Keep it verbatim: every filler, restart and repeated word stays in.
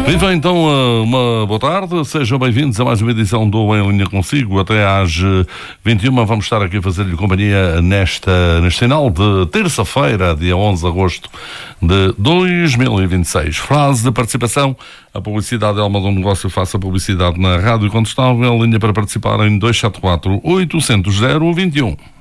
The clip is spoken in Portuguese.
Viva então, uma boa tarde, sejam bem-vindos a mais uma edição do Em Linha Consigo. Até às vinte e uma vamos estar aqui a fazer-lhe companhia nesta, neste final de terça-feira, dia onze de agosto de dois mil e vinte e seis. Frase de participação: a publicidade é alma do negócio, faça publicidade na rádio contestável. Linha para participar em dois sete quatro, oito zero zero, dois um.